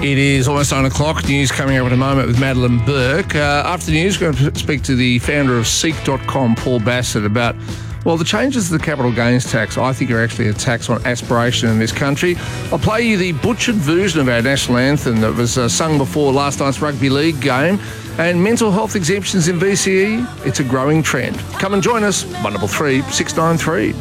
It is almost 9 o'clock. News coming up in a moment with Madeline Burke. After the news, we're going to speak to the founder of Seek.com, Paul Bassett, about, well, the changes to the capital gains tax, I think, are actually a tax on aspiration in this country. I'll play you the butchered version of our national anthem that was sung before last night's rugby league game. And mental health exemptions in VCE, it's a growing trend. Come and join us, 133 693.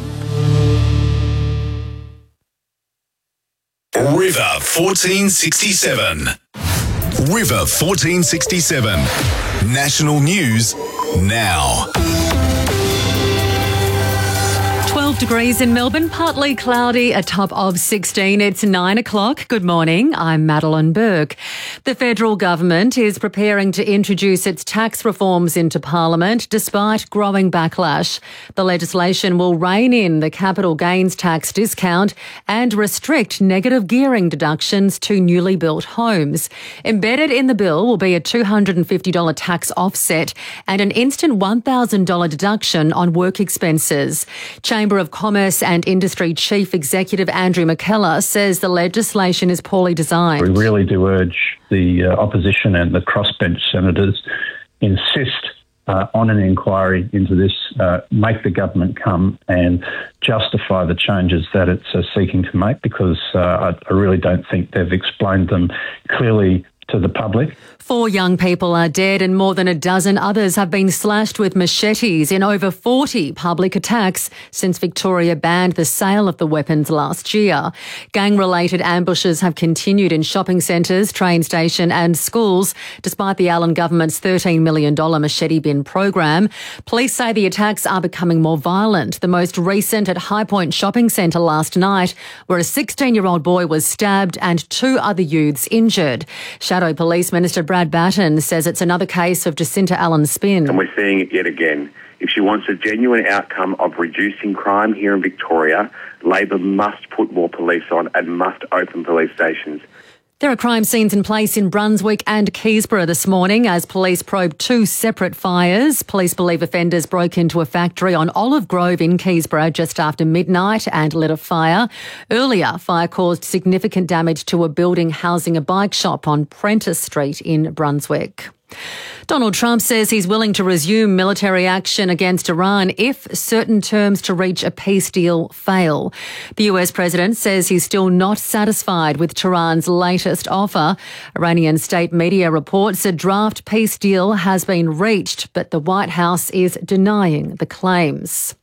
River 1467. River 1467. National news now. 12 degrees in Melbourne, partly cloudy, a top of 16. It's 9 o'clock. Good morning. I'm Madeline Burke. The federal government is preparing to introduce its tax reforms into Parliament despite growing backlash. The legislation will rein in the capital gains tax discount and restrict negative gearing deductions to newly built homes. Embedded in the bill will be a $250 tax offset and an instant $1,000 deduction on work expenses. Chamber of Commerce and Industry Chief Executive Andrew McKellar says the legislation is poorly designed. We really do urge the opposition and the crossbench senators insist on an inquiry into this, make the government come and justify the changes that it's seeking to make, because I really don't think they've explained them clearly to the public. 4 young people are dead and more than a dozen others have been slashed with machetes in over 40 public attacks since Victoria banned the sale of the weapons last year. Gang-related ambushes have continued in shopping centres, train station and schools, despite the Allen government's $13 million machete bin program. Police say the attacks are becoming more violent. The most recent at High Point Shopping Centre last night, where a 16-year-old boy was stabbed and 2 other youths injured. Shadow Police Minister Brad Batten says it's another case of Jacinta Allen's spin. And we're seeing it yet again. If she wants a genuine outcome of reducing crime here in Victoria, Labor must put more police on and must open police stations. There are crime scenes in place in Brunswick and Keysborough this morning as police probe 2 separate fires. Police believe offenders broke into a factory on Olive Grove in Keysborough just after midnight and lit a fire. Earlier, fire caused significant damage to a building housing a bike shop on Prentice Street in Brunswick. Donald Trump says he's willing to resume military action against Iran if certain terms to reach a peace deal fail. The US president says he's still not satisfied with Tehran's latest offer. Iranian state media reports a draft peace deal has been reached, but the White House is denying the claims.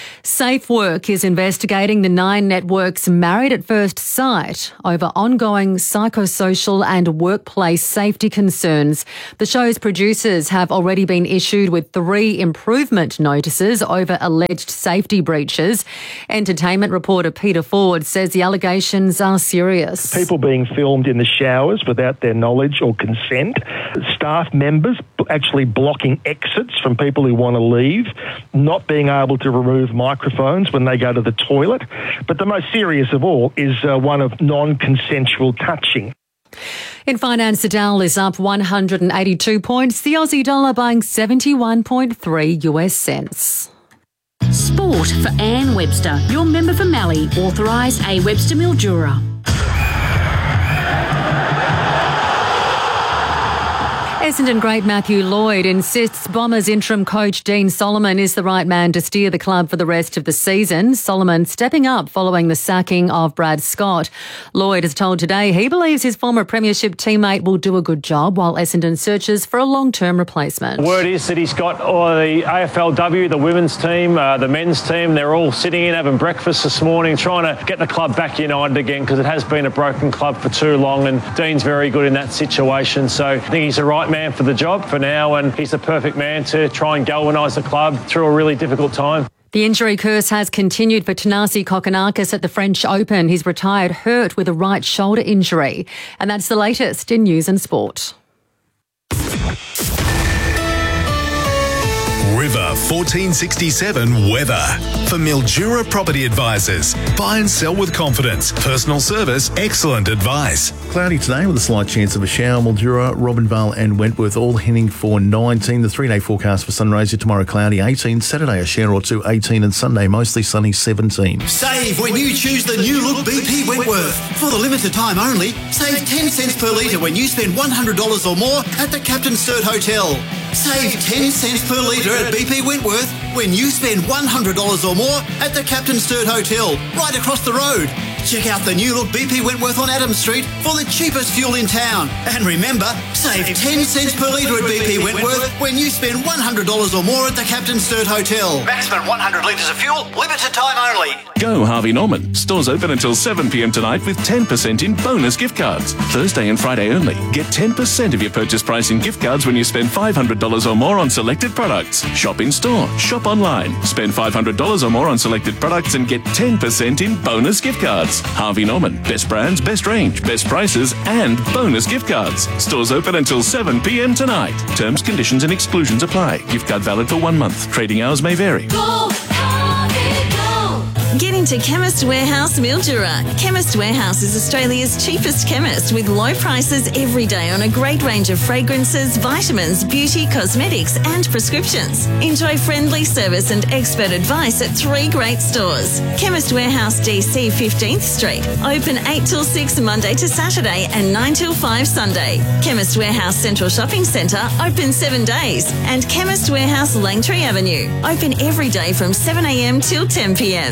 SafeWork is investigating the 9 networks Married at First Sight over ongoing psychosocial and workplace safety concerns. The show's producers have already been issued with 3 improvement notices over alleged safety breaches. Entertainment reporter Peter Ford says the allegations are serious. People being filmed in the showers without their knowledge or consent, staff members actually blocking exits from people who want to leave, not being able to remove microphones when they go to the toilet. But the most serious of all is one of non-consensual touching. In finance, the Dow is up 182 points, the Aussie dollar buying 71.3 US cents. Sport for Anne Webster, your member for Mallee, authorised A. Webster Mildura. Essendon great Matthew Lloyd insists Bombers interim coach Dean Solomon is the right man to steer the club for the rest of the season. Solomon stepping up following the sacking of Brad Scott. Lloyd has told Today he believes his former premiership teammate will do a good job while Essendon searches for a long-term replacement. Word is that he's got the AFLW, the women's team, the men's team. They're all sitting in having breakfast this morning trying to get the club back united again because it has been a broken club for too long, and Dean's very good in that situation. So I think he's the right man for the job for now, and he's the perfect man to try and galvanise the club through a really difficult time. The injury curse has continued for Thanasi Kokkinakis at the French Open. He's retired hurt with a right shoulder injury. And that's the latest in news and sport. River 1467 weather. For Mildura Property Advisors. Buy and sell with confidence. Personal service, excellent advice. Cloudy today with a slight chance of a shower. Mildura, Robinvale and Wentworth all heading for 19. The 3-day forecast for Sunraysia tomorrow cloudy 18. Saturday a shower or two 18 and Sunday mostly sunny 17. Save when you choose the new look BP Wentworth. For the limited time only, save 10 cents per litre when you spend $100 or more at the Captain Sturt Hotel. Save 10 cents per litre at BP Wentworth when you spend $100 or more at the Captain Sturt Hotel, right across the road. Check out the new look BP Wentworth on Adams Street for the cheapest fuel in town. And remember, save 10 cents per litre at BP Wentworth when you spend $100 or more at the Captain Sturt Hotel. Maximum 100 litres of fuel, limited time only. Go Harvey Norman. Stores open until 7 p.m. tonight with 10% in bonus gift cards. Thursday and Friday only. Get 10% of your purchase price in gift cards when you spend $500 or more on selected products. Shop in store. Shop online. Spend $500 or more on selected products and get 10% in bonus gift cards. Harvey Norman. Best brands, best range, best prices and bonus gift cards. Stores open until 7 p.m. tonight. Terms, conditions and exclusions apply. Gift card valid for 1 month. Trading hours may vary. Go, Harvey, go. Get into Chemist Warehouse Mildura. Chemist Warehouse is Australia's cheapest chemist with low prices every day on a great range of fragrances, vitamins, beauty, cosmetics and prescriptions. Enjoy friendly service and expert advice at 3 great stores. Chemist Warehouse DC 15th Street. Open 8 till 6 Monday to Saturday and 9 till 5 Sunday. Chemist Warehouse Central Shopping Centre open 7 days. And Chemist Warehouse Langtree Avenue. Open every day from 7 a.m. till 10 p.m.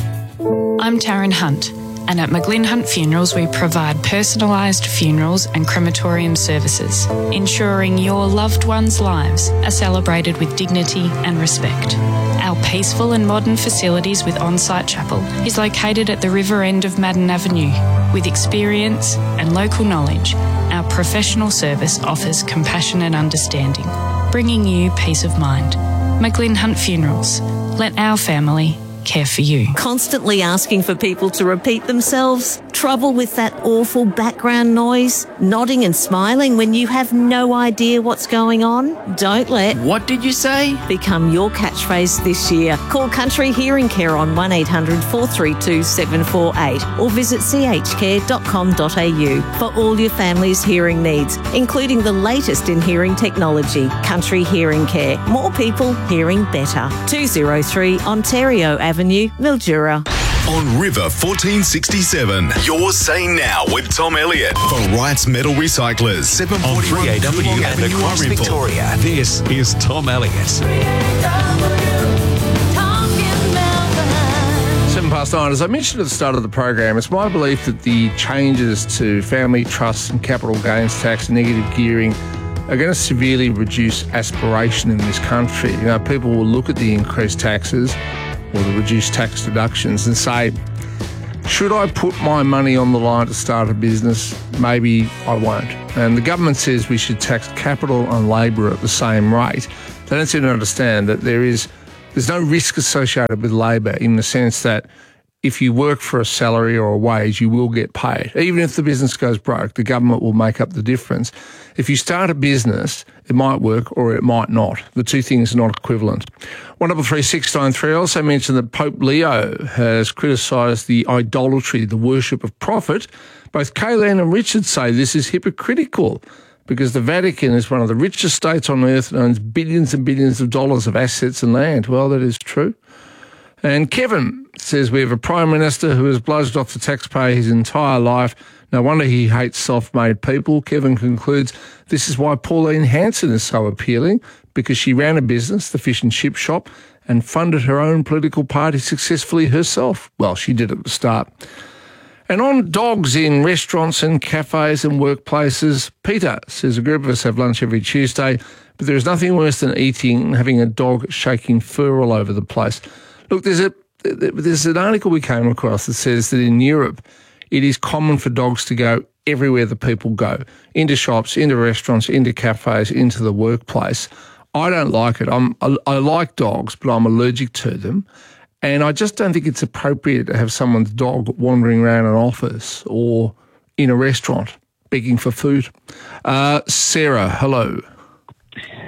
I'm Taryn Hunt, and at McGlynn Hunt Funerals we provide personalised funerals and crematorium services, ensuring your loved ones' lives are celebrated with dignity and respect. Our peaceful and modern facilities with on-site chapel is located at the river end of Madden Avenue. With experience and local knowledge, our professional service offers compassion and understanding, bringing you peace of mind. McGlynn Hunt Funerals. Let our family care for you. Constantly asking for people to repeat themselves? Trouble with that awful background noise? Nodding and smiling when you have no idea what's going on? Don't let "What did you say?" become your catchphrase this year. Call Country Hearing Care on 1800 432 748 or visit chcare.com.au for all your family's hearing needs, including the latest in hearing technology. Country Hearing Care. More people hearing better. 203 Ontario Avenue, Mildura. On River 1467, you're saying now with Tom Elliott for Wrights Metal Recyclers, 741 3AW and the Cross Victoria. This is Tom Elliott. 9:07. As I mentioned at the start of the program, it's my belief that the changes to family trusts and capital gains tax and negative gearing are going to severely reduce aspiration in this country. You know, people will look at the increased taxes or the reduced tax deductions and say, should I put my money on the line to start a business? Maybe I won't. And the government says we should tax capital and labour at the same rate. They don't seem to understand that there's no risk associated with labour in the sense that if you work for a salary or a wage, you will get paid. Even if the business goes broke, the government will make up the difference. If you start a business, it might work or it might not. The two things are not equivalent. 133693 also mentioned that Pope Leo has criticised the idolatry, the worship of profit. Both Kayleen and Richard say this is hypocritical because the Vatican is one of the richest states on earth and owns billions and billions of dollars of assets and land. Well, that is true. And Kevin says we have a Prime Minister who has bludged off the taxpayer his entire life. No wonder he hates self-made people. Kevin concludes this is why Pauline Hanson is so appealing, because she ran a business, the fish and chip shop, and funded her own political party successfully herself. Well, she did at the start. And on dogs in restaurants and cafes and workplaces, Peter says a group of us have lunch every Tuesday, but there is nothing worse than eating and having a dog shaking fur all over the place. Look, there's an article we came across that says that in Europe, it is common for dogs to go everywhere the people go, into shops, into restaurants, into cafes, into the workplace. I don't like it. I like dogs, but I'm allergic to them. And I just don't think it's appropriate to have someone's dog wandering around an office or in a restaurant begging for food. Sarah, hello.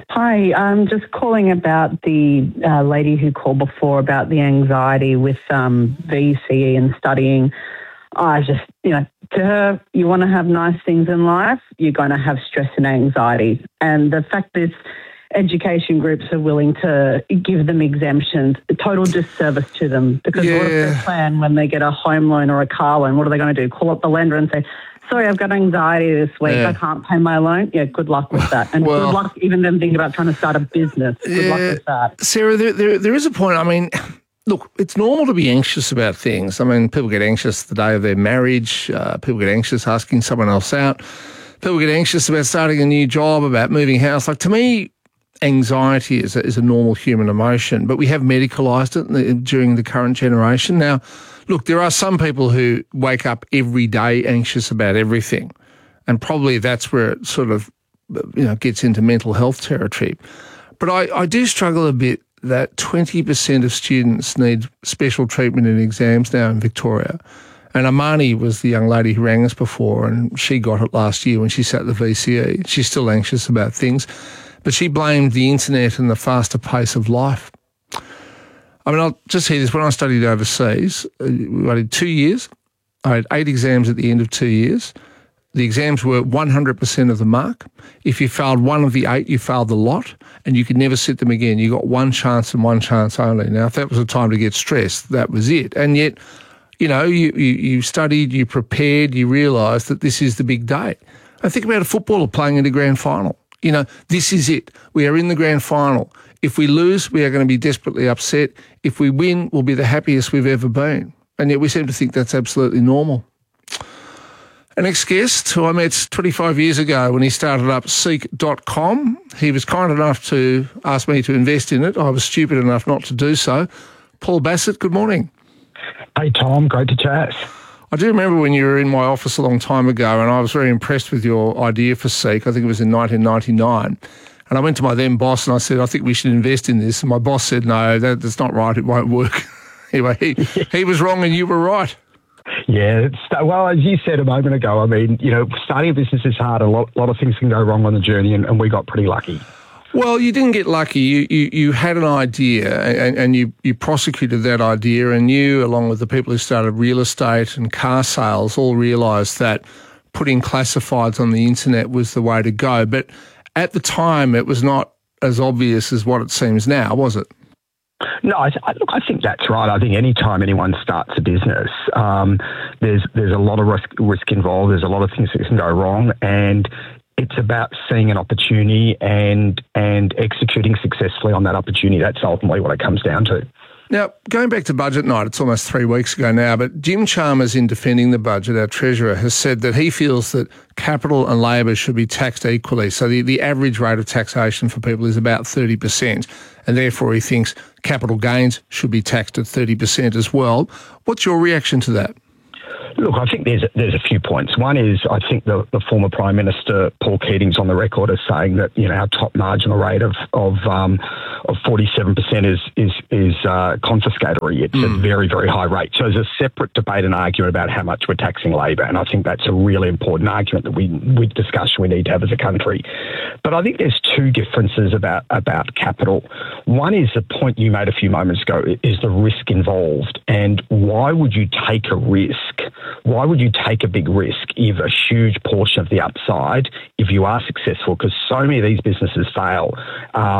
Hi, I'm just calling about the lady who called before about the anxiety with VCE and studying. I just, to her, you want to have nice things in life, you're going to have stress and anxiety. And the fact that education groups are willing to give them exemptions, a total disservice to them. Because what if their plan when they get a home loan or a car loan, what are they going to do? Call up the lender and say, sorry, I've got anxiety this week. I can't pay my loan. Yeah, good luck with that. And good luck even them thinking about trying to start a business. Good luck with that. Sarah, there is a point. I mean, look, it's normal to be anxious about things. I mean, people get anxious the day of their marriage. People get anxious asking someone else out. People get anxious about starting a new job, about moving house. Like, to me, anxiety is a normal human emotion, but we have medicalised it during the current generation. Now, look, there are some people who wake up every day anxious about everything, and probably that's where it sort of, gets into mental health territory. But I do struggle a bit that 20% of students need special treatment in exams now in Victoria. And Amani was the young lady who rang us before, and she got it last year when she sat the VCE. She's still anxious about things, but she blamed the internet and the faster pace of life. I mean, I'll just say this. When I studied overseas, I did 2 years. I had 8 exams at the end of 2 years. The exams were 100% of the mark. If you failed one of the 8, you failed the lot, and you could never sit them again. You got one chance and one chance only. Now, if that was a time to get stressed, that was it. And yet, you studied, you prepared, you realised that this is the big day. I think about a footballer playing in the grand final. This is it. We are in the grand final. If we lose, we are going to be desperately upset. If we win, we'll be the happiest we've ever been. And yet we seem to think that's absolutely normal. Our next guest, who I met 25 years ago when he started up Seek.com, he was kind enough to ask me to invest in it. I was stupid enough not to do so. Paul Bassett, good morning. Hey, Tom. Great to chat. I do remember when you were in my office a long time ago, and I was very impressed with your idea for Seek. I think it was in 1999. And I went to my then boss and I said, I think we should invest in this. And my boss said, no, that's not right. It won't work. Anyway, he was wrong and you were right. Yeah. Well, as you said a moment ago, I mean, starting a business is hard. A lot of things can go wrong on the journey, and we got pretty lucky. Well, you didn't get lucky. You had an idea and you prosecuted that idea, and you, along with the people who started real estate and car sales, all realised that putting classifieds on the internet was the way to go. But at the time, it was not as obvious as what it seems now, was it? No, I think that's right. I think any time anyone starts a business, there's a lot of risk involved. There's a lot of things that can go wrong, and it's about seeing an opportunity and executing successfully on that opportunity. That's ultimately what it comes down to. Now, going back to budget night, it's almost 3 weeks ago now, but Jim Chalmers, in defending the budget, our Treasurer, has said that he feels that capital and labour should be taxed equally. So the average rate of taxation for people is about 30%, and therefore he thinks capital gains should be taxed at 30% as well. What's your reaction to that? Look, I think there's a few points. One is I think the former Prime Minister Paul Keating's on the record as saying that our top marginal rate of 47% is confiscatory. It's a very, very high rate. So there's a separate debate and argument about how much we're taxing labour, and I think that's a really important argument that we need to have as a country. But I think there's two differences about capital. One is the point you made a few moments ago, is the risk involved, and why would you take a risk? Why would you take a big risk if a huge portion of the upside, if you are successful, because so many of these businesses fail,